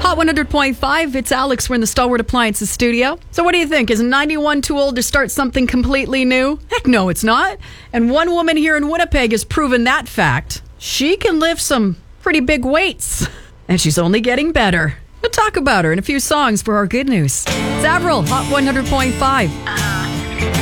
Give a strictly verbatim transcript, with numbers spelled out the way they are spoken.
Hot one hundred point five, it's Alex. We're in the Stalwart Appliances studio. So what do you think? Is ninety-one too old to start something completely new? Heck no, it's not. And one woman here in Winnipeg has proven that fact. She can lift some pretty big weights. And she's only getting better. We'll talk about her in a few songs for our good news. It's Avril, Hot one hundred point five.